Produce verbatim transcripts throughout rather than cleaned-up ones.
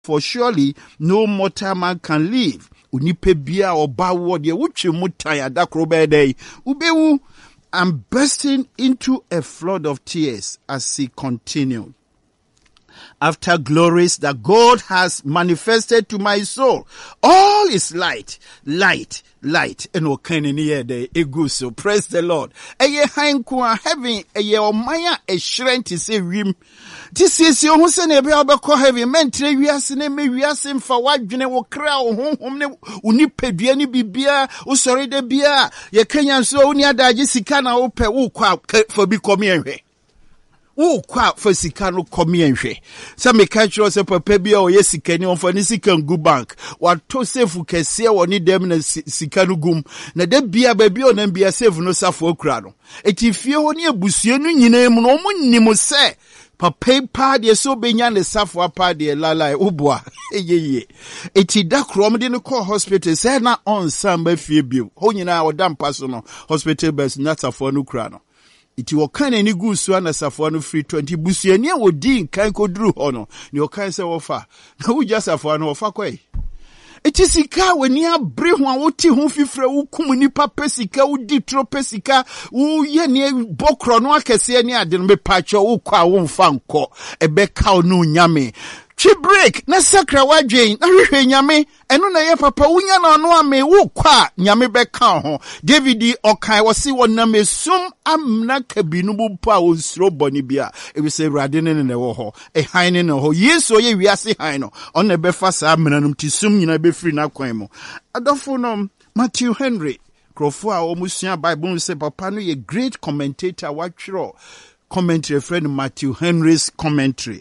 for surely no mortal man can live. Unipe bia oba wo de wuchi mutan adakro bede ubewu and bursting into a flood of tears as he continued. After glories that God has manifested to my soul, all is light, light, light. And okane niye de eguso. Praise the Lord. Eye hankwa heaven, eye omaya e shren ti se wim. Ti sisi ohun se ne be obekọ heaven mentre wiase ne me wiase mfa wadwene wo kra ohonhom ne unipedua ni bibia usori de bia ye kanya so oni adaje sika na wo pe wo kwa for bi komi enhwe. Wo kwa for sika no komi enhwe. Sa me ka chiro se papa bia o ye sika ni on for ni sika ngu bank. Wa to save kese wo ni dem na sika no gum. Na de bia ba bia o na bia save no safo akura no. Eti fie ho ni abusue no nyina mu no mo nnim se papa pa de so benya ne safo apa de lalai ubwa eyeye eti da krom de no call hospital say na on samba fie bio ho nyina odam paso no hospital bus na safo no kura no iti wokan ani gusu na safo no free twenty busuani a wodi nkan koduru ho no ne wokan se wofa na wo just safo no wofa kwai iti sika weni abre ho a woti ho fifre wo kum nipa pesika wo di tro pesika wo ye ne bokro no akese ne ade no be pacho wo kwa wo mfa nko ebe ka no nyame twi break na sakra wadwen na hwehwe nyame eno na ye papa wunya na no ame wo kwa nyame be ka ho David okai wose wona mesum amna kabinu bu pa wo nsro boni bia e be se rade ne ne wo ho e han ne ho yeso ye wiase han no on be fa sa amnanum tisum nyina be free na kwan mu adofo no Matthew Henry krofo a omusua Bible say papa no ye great commentator watchro commentary friend Matthew Henry's commentary.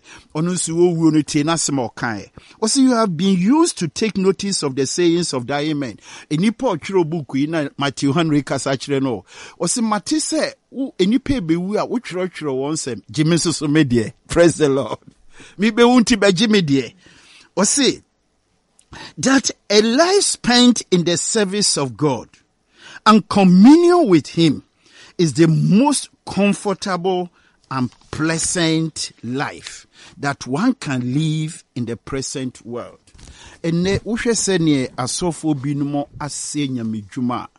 Also, you have been used to take notice of the sayings of the amen. Enipo chiro buku ina Matthew Henry kasachire no. Also, Matthew say, enipe bewu a uchiro chiro wonsem. Jimmy so medie. Praise the Lord. Mi be unti be Jimmy die. Also, that a life spent in the service of God and communion with Him is the most comfortable and pleasant life that one can live in the present world. Ene uhwe se ne asofo binumo ase nyamedwuma.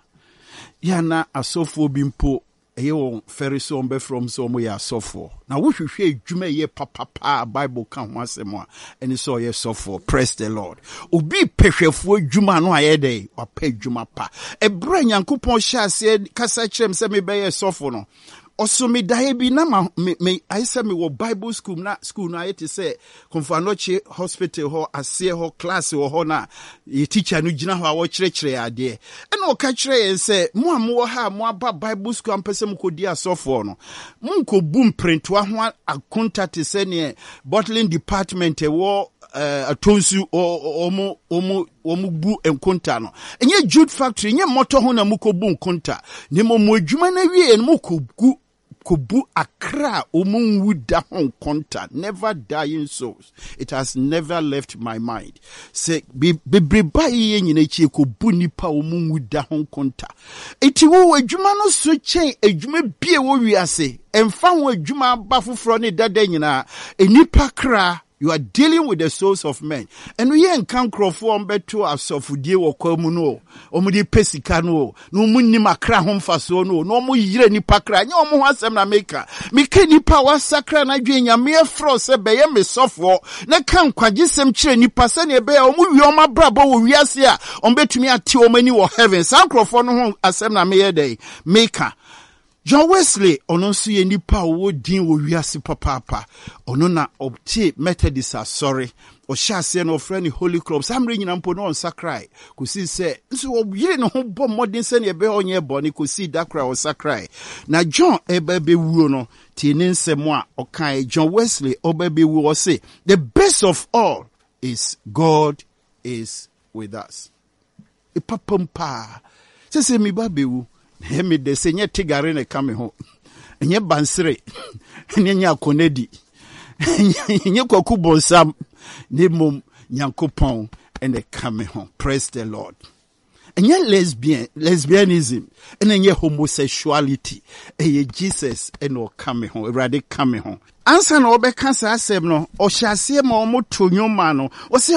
Yana asofo bimpo eye won feriso ombe from so mo ya asofo. Na wohwehwe edwuma ye papa Bible kan ho asem a ene so ye sofo. Praise the Lord. Obi pehwefo edwuma no ayede wa pa edwuma pa. Ebra Nyankopon hya ase kasa kyerem se me be ye sofo no. Also me dae bi na ma me, me I say me wo Bible school na school na yeti say Komfanoche hospital ho ase ho class ho na ye teacher no gina ho a wo kyerɛkyerɛ ade e na o ka kyerɛ yen say mo am wo ha mo aba Bible school ampese mo kodi asofo no mo nkobu mprentoa ho akonta te se ne bottling department e wo Uh, atonsu omo omo omo bu enkonta no enye jude factory enye moto ho na mukobu enkonta ne mo mo adwuma na wie no mukogu kobu akra omo nwuda ho enkonta never dying souls. It has never left my mind. Say bebre ba ye nyina chi kobu nipa omo nwuda ho enkonta eti wo adwuma no so chen adwuma bie wo wiase emfa ho adwuma ba foforo ne dada nyina enipa kra. You are dealing with the souls of men. And we ain't can crow for beto asofudie wo kwamu no. Omudi pesika no. No munni makra hom faso no. No mu yire ni pakra. Nya omo asem na meka. Meka nipa wa sakra na dwe nyame afro se beye me sofo. Na kan kwagisem kire nipa se ne be omo wi oma brabo wo wiase a ombetumi ate omani wo heaven. San crofo no ho asem na meye dey. Meka John Wesley ono nso ye nipa wo din wo wiase papapa ono na obti Methodist sorry o hyase no friend Holy Cross amre nyina mpo no on sakrai kusi se nso wo yire no ho bo modern se ne be onye boni kusi dakra o sakrai na John ebebe wuo no ti ne nsemo a okan John Wesley obebe wuo say the best of all is God is with us e papampa se se mi ba bewu Hemi de se nye tigare ne kame ho. Nye bansere. Nye nye akonedi. Nye kwaku bonsam. Ne mom Nyankopon ene kame ho. Praise the Lord. Nye lesbian, lesbianism. Ene nye homosexuality. Eye Jesus eno kame ho. Erade kame ho. Ansa na obe kansa asem no. Oshase ma omo tonyo ma no. Ose